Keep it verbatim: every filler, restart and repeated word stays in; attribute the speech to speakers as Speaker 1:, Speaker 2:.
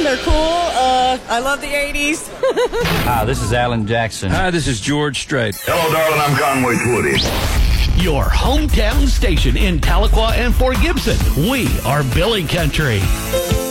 Speaker 1: are cool. Uh, I love the eighties.
Speaker 2: Hi, this is Alan Jackson.
Speaker 3: Hi, this is George Strait.
Speaker 4: Hello, darling. I'm Conway Twitty.
Speaker 5: Your hometown station in Tahlequah and Fort Gibson. We are Billy Country.